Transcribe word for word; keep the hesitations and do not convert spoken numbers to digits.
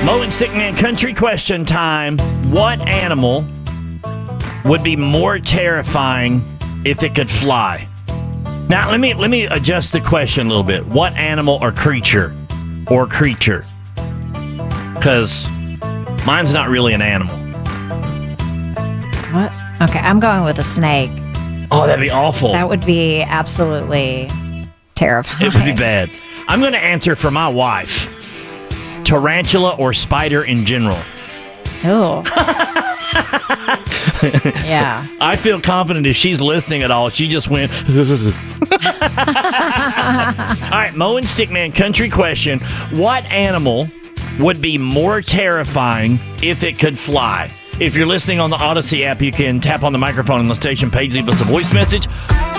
Mo and Stickman country question time. What animal would be more terrifying if it could fly? Now, let me let me adjust the question a little bit. What animal or creature? Or creature? Because mine's not really an animal. What? Okay, I'm going with a snake. Oh, that'd be awful. That would be absolutely terrifying. It would be bad. I'm going to answer for my wife. Tarantula or spider in general. Oh. Yeah. I feel confident if she's listening at all, she just went. All right, Mo and Stickman country question. What animal would be more terrifying if it could fly? If you're listening on the Odyssey app, you can tap on the microphone on the station page, leave us a voice message.